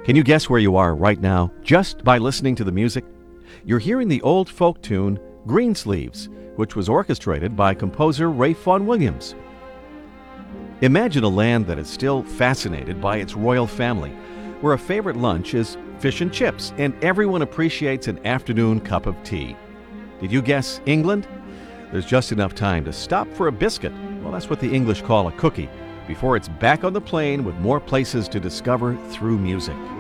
Can you guess where you are right now just by listening to the music? You're hearing the old folk tune Greensleeves, which was orchestrated by composer Ralph Vaughan Williams. Imagine a land that is still fascinated by its royal family, where a favorite lunch is fish and chips and everyone appreciates an afternoon cup of tea. Did you guess England? There's just enough time to stop for a biscuit. Well, that's what the English call a cookie, before it's back on the plane with more places to discover through music.